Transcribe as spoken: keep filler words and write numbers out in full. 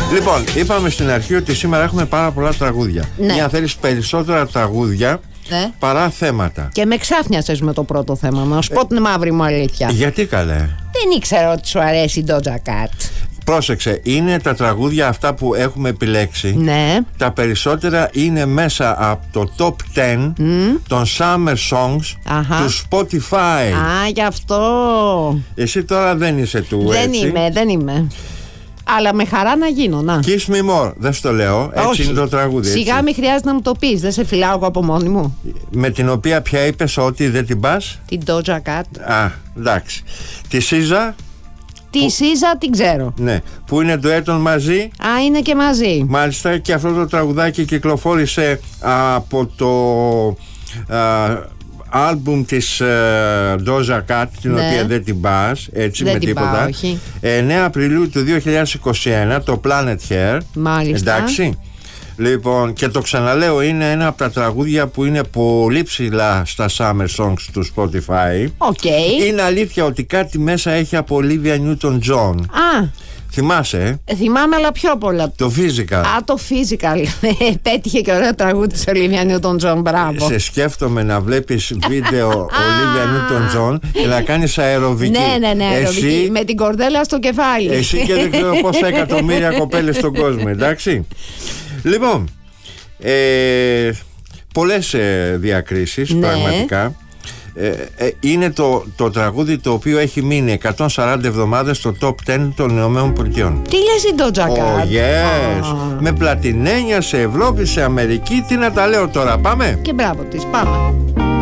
Λοιπόν, είπαμε στην αρχή ότι σήμερα έχουμε πάρα πολλά τραγούδια. Ναι. Ή αν θέλεις περισσότερα τραγούδια, ναι, παρά θέματα. Και με ξάφνιασες με το πρώτο θέμα. Να σου πω την μαύρη μου αλήθεια. Γιατί καλέ? Δεν ήξερα ότι σου αρέσει η Doja Cat. Πρόσεξε, είναι τα τραγούδια αυτά που έχουμε επιλέξει. Ναι. Τα περισσότερα είναι μέσα από το top δέκα mm. των Summer Songs. Αχα. Του Spotify. Α, γι' αυτό. Εσύ τώρα δεν είσαι του, δεν έτσι. είμαι, δεν είμαι. Αλλά με χαρά να γίνω, να. Kiss me more, δεν στο λέω. Έτσι όχι, είναι το τραγούδι. Σιγά έτσι. μη χρειάζεται να μου το πεις. Δεν σε φυλάω εγώ από μόνη μου. Με την οποία πια είπες ότι δεν την πας? Την Doja Cat. Α, εντάξει. Τη Σίζα. Τη που... Σίζα την ξέρω. Ναι, που είναι ντουέτον μαζί. Α, είναι και μαζί. Μάλιστα, και αυτό το τραγουδάκι κυκλοφόρησε από το α, άλμπουμ της uh, Doja Cat, την ναι. οποία δεν την πας, έτσι, δεν με την τίποτα. πάω, όχι. εννέα Απριλίου του δύο χιλιάδες είκοσι ένα, το Planet Hair. Μάλιστα. Εντάξει. Λοιπόν, και το ξαναλέω, είναι ένα από τα τραγούδια που είναι πολύ ψηλά στα Summer Songs του Spotify. Okay. Είναι αλήθεια ότι κάτι μέσα έχει από Olivia Newton-John. Α, θυμάσαι? ε? Θυμάμαι, αλλά πιο πολλά. Το Physical. Α, το Physical. Πέτυχε και ωραίο τραγούδι της Olivia Newton-John, μπράβο. Σε σκέφτομαι να βλέπεις βίντεο Olivia Newton-John και να κάνεις αεροβική. Ναι, ναι, ναι, αεροβική. Εσύ, με την κορδέλα στο κεφάλι. Εσύ και δεν ξέρω πόσα εκατομμύρια κοπέλες στον κόσμο, εντάξει. Λοιπόν, ε, πολλές ε, διακρίσεις, ναι, πραγματικά. Ε, ε, είναι το, το τραγούδι το οποίο έχει μείνει εκατόν σαράντα εβδομάδες στο top δέκα των Ηνωμένων Πολιτειών. Τι λες η Doja Cat? Oh yes, oh. Με πλατινένια σε Ευρώπη, σε Αμερική. Τι να τα λέω τώρα, πάμε? Και μπράβο της, πάμε.